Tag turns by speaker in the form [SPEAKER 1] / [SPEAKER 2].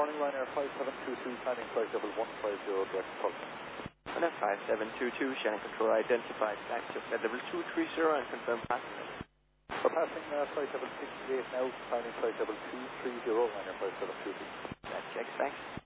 [SPEAKER 1] morning, Ryanair 5722, climbing flight level 150, direct to Tulsa.
[SPEAKER 2] Ryanair 5722, Shannon Control identified, back to flight level 230 and confirm passing.
[SPEAKER 1] We're passing flight level 68 now, climbing flight level 230, Ryanair 5722.
[SPEAKER 2] That checks, thanks.